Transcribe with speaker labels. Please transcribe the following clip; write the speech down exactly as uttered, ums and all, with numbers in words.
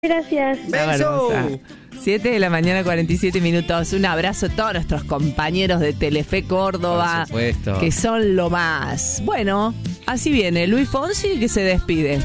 Speaker 1: Gracias.
Speaker 2: ¡Beso!
Speaker 3: siete de la mañana, cuarenta y siete minutos. Un abrazo a todos nuestros compañeros de Telefe Córdoba,
Speaker 2: Por supuesto.
Speaker 3: que son lo más. Bueno, así viene Luis Fonsi, que se despide.